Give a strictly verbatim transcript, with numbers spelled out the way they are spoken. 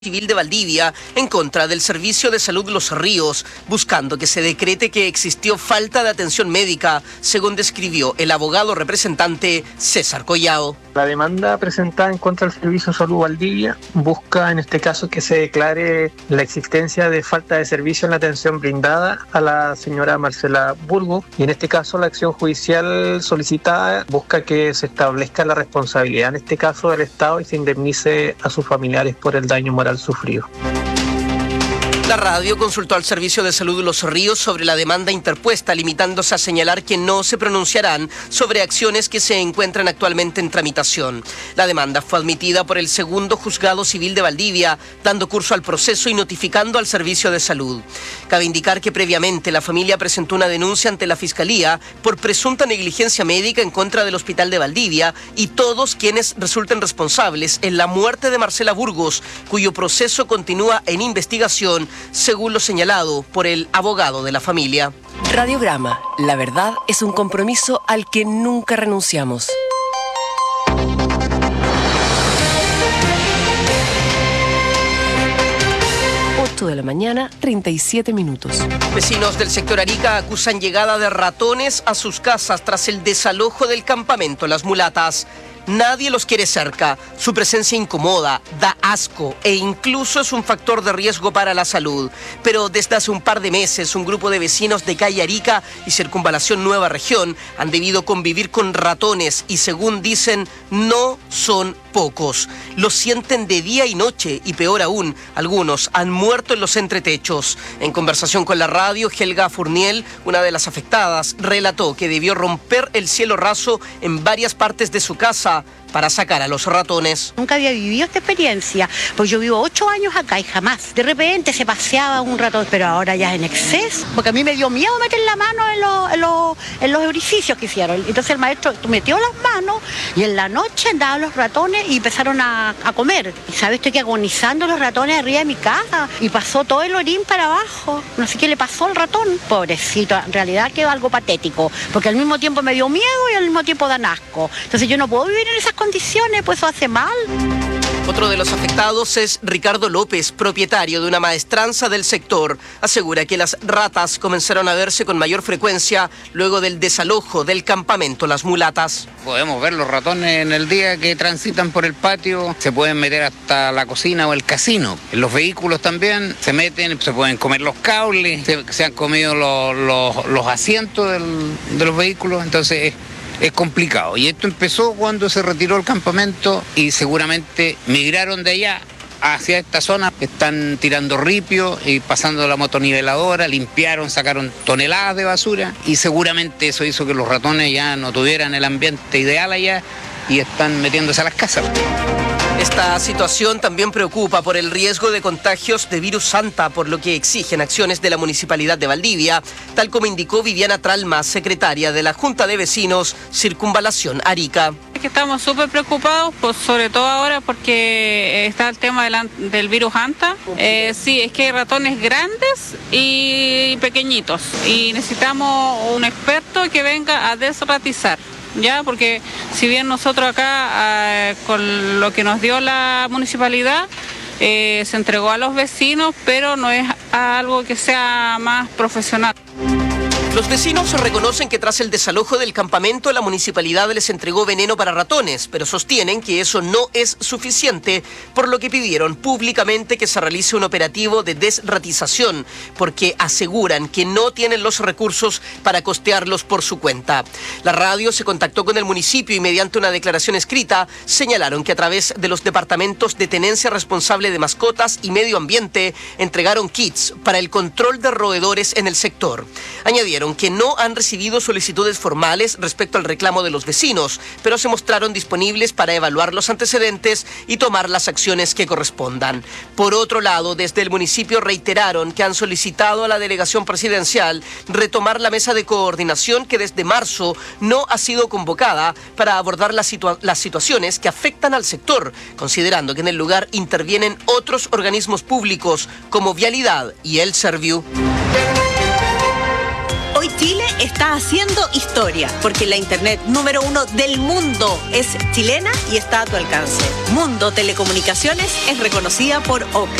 Civil de Valdivia en contra del Servicio de Salud Los Ríos, buscando que se decrete que existió falta de atención médica, según describió el abogado representante César Collao. La demanda presentada en contra del Servicio de Salud Valdivia busca en este caso que se declare la existencia de falta de servicio en la atención brindada a la señora Marcela Burgos, y en este caso la acción judicial solicitada busca que se establezca la responsabilidad en este caso del Estado y se indemnice a sus familiares por el daño moral sufrido. La radio consultó al Servicio de Salud Los Ríos sobre la demanda interpuesta, limitándose a señalar que no se pronunciarán sobre acciones que se encuentran actualmente en tramitación. La demanda fue admitida por el segundo Juzgado Civil de Valdivia, dando curso al proceso y notificando al Servicio de Salud. Cabe indicar que previamente la familia presentó una denuncia ante la Fiscalía por presunta negligencia médica en contra del Hospital de Valdivia y todos quienes resulten responsables en la muerte de Marcela Burgos, cuyo proceso continúa en investigación, según lo señalado por el abogado de la familia. Radiograma, la verdad es un compromiso al que nunca renunciamos. ocho de la mañana, treinta y siete minutos. Vecinos del sector Arica acusan llegada de ratones a sus casas tras el desalojo del campamento Las Mulatas. Nadie los quiere cerca, su presencia incomoda, da asco e incluso es un factor de riesgo para la salud. Pero desde hace un par de meses, un grupo de vecinos de calle Arica y Circunvalación Nueva Región han debido convivir con ratones y, según dicen, no son pocos. Los sienten de día y noche y, peor aún, algunos han muerto en los entretechos. En conversación con la radio, Helga Furniel, una de las afectadas, relató que debió romper el cielo raso en varias partes de su casa para sacar a los ratones. Nunca había vivido esta experiencia, pues yo vivo ocho años acá y jamás. De repente se paseaba un ratón, pero ahora ya es en exceso, porque a mí me dio miedo meter la mano en los, en los, en los orificios que hicieron. Entonces el maestro metió las manos y en la noche andaban los ratones y empezaron a, a comer. Y sabes, estoy que agonizando los ratones arriba de mi casa y pasó todo el orín para abajo. No sé qué le pasó al ratón. Pobrecito, en realidad quedó algo patético, porque al mismo tiempo me dio miedo y al mismo tiempo dan asco. Entonces yo no puedo vivir en esas condiciones, pues eso hace mal. Otro de los afectados es Ricardo López, propietario de una maestranza del sector. Asegura que las ratas comenzaron a verse con mayor frecuencia luego del desalojo del campamento Las Mulatas. Podemos ver los ratones en el día que transitan por el patio, se pueden meter hasta la cocina o el casino. En los vehículos también se meten, se pueden comer los cables, se, se han comido los, los, los asientos del, de los vehículos, entonces es complicado. Y esto empezó cuando se retiró el campamento y seguramente migraron de allá hacia esta zona. Están tirando ripio y pasando la motoniveladora, limpiaron, sacaron toneladas de basura y seguramente eso hizo que los ratones ya no tuvieran el ambiente ideal allá y están metiéndose a las casas. Esta situación también preocupa por el riesgo de contagios de virus Santa, por lo que exigen acciones de la Municipalidad de Valdivia, tal como indicó Viviana Tralma, secretaria de la Junta de Vecinos Circunvalación Arica. Que estamos súper preocupados, pues, sobre todo ahora porque está el tema del, del virus Santa. Eh, sí, es que hay ratones grandes y pequeñitos y necesitamos un experto que venga a desratizar. Ya, porque si bien nosotros acá, eh, con lo que nos dio la municipalidad, eh, se entregó a los vecinos, pero no es algo que sea más profesional. Los vecinos reconocen que tras el desalojo del campamento la municipalidad les entregó veneno para ratones, pero sostienen que eso no es suficiente, por lo que pidieron públicamente que se realice un operativo de desratización, porque aseguran que no tienen los recursos para costearlos por su cuenta. La radio se contactó con el municipio y mediante una declaración escrita señalaron que a través de los departamentos de tenencia responsable de mascotas y medio ambiente entregaron kits para el control de roedores en el sector. Añadieron que no han recibido solicitudes formales respecto al reclamo de los vecinos, pero se mostraron disponibles para evaluar los antecedentes y tomar las acciones que correspondan. Por otro lado, desde el municipio reiteraron que han solicitado a la delegación presidencial retomar la mesa de coordinación que desde marzo no ha sido convocada para abordar las, situa- las situaciones que afectan al sector, considerando que en el lugar intervienen otros organismos públicos como Vialidad y el Serviu. Hoy Chile está haciendo historia, porque la internet número uno del mundo es chilena y está a tu alcance. Mundo Telecomunicaciones es reconocida por O P E.